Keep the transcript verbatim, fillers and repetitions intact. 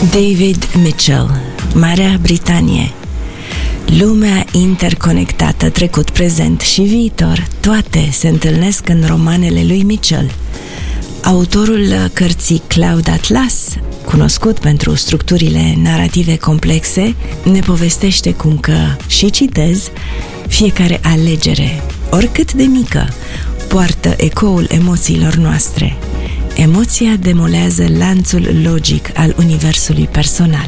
David Mitchell, Marea Britanie. Lumea interconectată, trecut, prezent și viitor, toate se întâlnesc în romanele lui Mitchell. Autorul cărții Cloud Atlas, cunoscut pentru structurile narrative complexe, ne povestește cum că, și citez, fiecare alegere, oricât de mică, poartă ecoul emoțiilor noastre. Emoția demolează lanțul logic al universului personal.